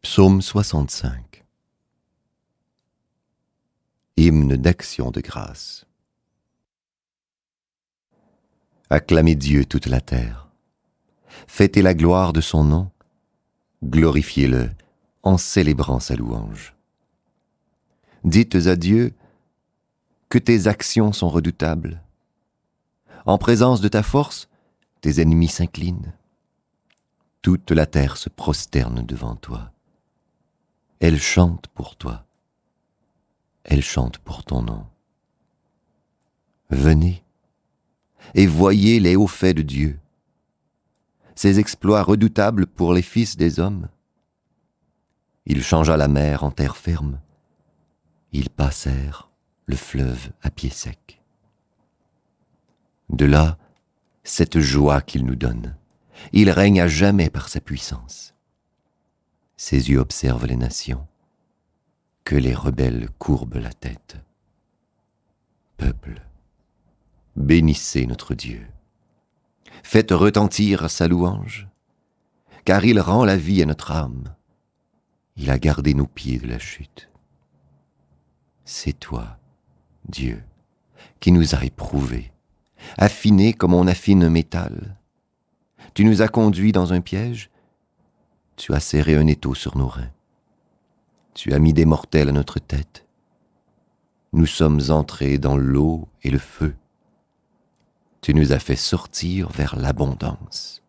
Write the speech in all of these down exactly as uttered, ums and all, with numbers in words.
Psaume soixante-cinq. Hymne d'action de grâce. Acclamez Dieu toute la terre. Fêtez la gloire de son nom. Glorifiez-le en célébrant sa louange. Dites à Dieu que tes actions sont redoutables. En présence de ta force, tes ennemis s'inclinent. Toute la terre se prosterne devant toi. Elle chante pour toi. Elle chante pour ton nom. Venez et voyez les hauts faits de Dieu, ses exploits redoutables pour les fils des hommes. Il changea la mer en terre ferme. Ils passèrent le fleuve à pied sec. De là, cette joie qu'il nous donne. Il règne à jamais par sa puissance. Ses yeux observent les nations, que les rebelles courbent la tête. Peuple, bénissez notre Dieu. Faites retentir sa louange, car il rend la vie à notre âme. Il a gardé nos pieds de la chute. C'est toi, Dieu, qui nous as éprouvés, affinés comme on affine un métal. Tu nous as conduits dans un piège. Tu as serré un étau sur nos reins. Tu as mis des mortels à notre tête. Nous sommes entrés dans l'eau et le feu. Tu nous as fait sortir vers l'abondance.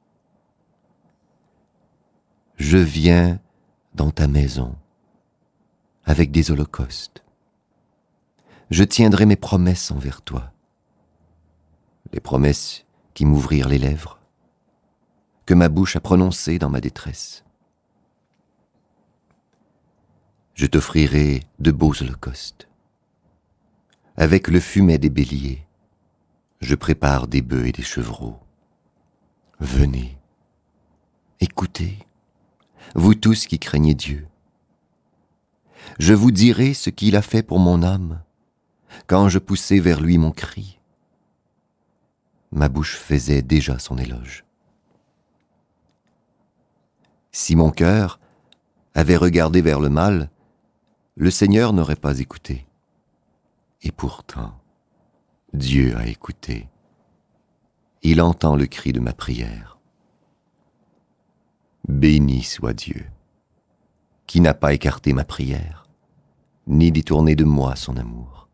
Je viens dans ta maison avec des holocaustes. Je tiendrai mes promesses envers toi, les promesses qui m'ouvrirent les lèvres, que ma bouche a prononcées dans ma détresse. Je t'offrirai de beaux holocaustes. Avec le fumet des béliers, je prépare des bœufs et des chevreaux. Venez, écoutez, vous tous qui craignez Dieu. Je vous dirai ce qu'il a fait pour mon âme, quand je poussai vers lui mon cri. Ma bouche faisait déjà son éloge. Si mon cœur avait regardé vers le mal, le Seigneur n'aurait pas écouté. Et pourtant, Dieu a écouté. Il entend le cri de ma prière. Béni soit Dieu, qui n'a pas écarté ma prière, ni détourné de moi son amour.